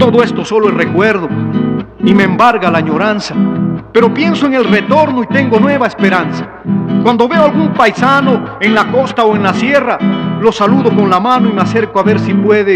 Todo esto solo es recuerdo y me embarga la añoranza, pero pienso en el retorno y tengo nueva esperanza. Cuando veo algún paisano en la costa o en la sierra, lo saludo con la mano y me acerco a ver si puede